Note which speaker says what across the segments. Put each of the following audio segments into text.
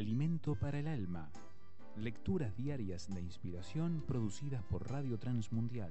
Speaker 1: Alimento para el alma. Lecturas diarias de inspiración producidas por Radio Transmundial.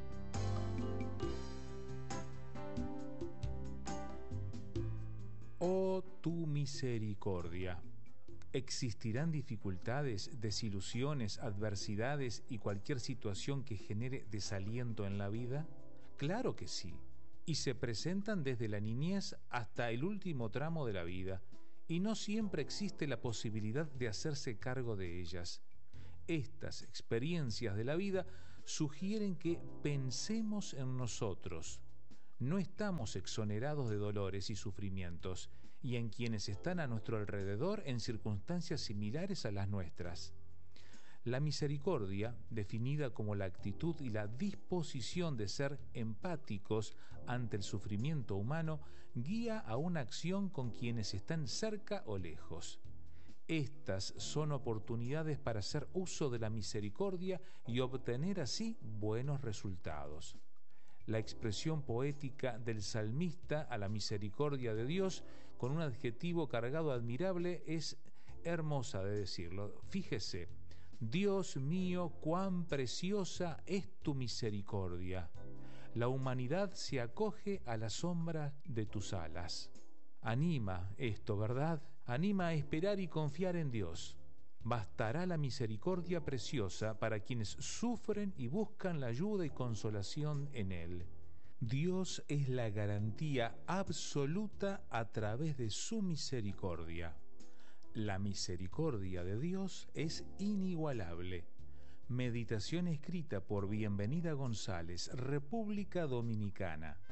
Speaker 1: Oh tu misericordia. ¿Existirán dificultades, desilusiones, adversidades y cualquier situación que genere desaliento en la vida? Claro que sí, y se presentan desde la niñez hasta el último tramo de la vida, y no siempre existe la posibilidad de hacerse cargo de ellas. Estas experiencias de la vida sugieren que pensemos en nosotros. No estamos exonerados de dolores y sufrimientos, y en quienes están a nuestro alrededor en circunstancias similares a las nuestras. La misericordia, definida como la actitud y la disposición de ser empáticos ante el sufrimiento humano, guía a una acción con quienes están cerca o lejos. Estas son oportunidades para hacer uso de la misericordia y obtener así buenos resultados. La expresión poética del salmista a la misericordia de Dios, con un adjetivo cargado admirable, es hermosa de decirlo. Fíjese: Dios mío, cuán preciosa es tu misericordia. La humanidad se acoge a la sombra de tus alas. Anima esto, ¿verdad? Anima a esperar y confiar en Dios. Bastará la misericordia preciosa para quienes sufren y buscan la ayuda y consolación en Él. Dios es la garantía absoluta a través de su misericordia. La misericordia de Dios es inigualable. Meditación escrita por Bienvenida González, República Dominicana.